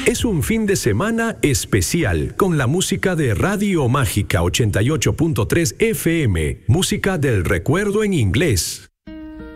Es un fin de semana especial con la música de Radio Mágica 88.3 FM, música del recuerdo en inglés.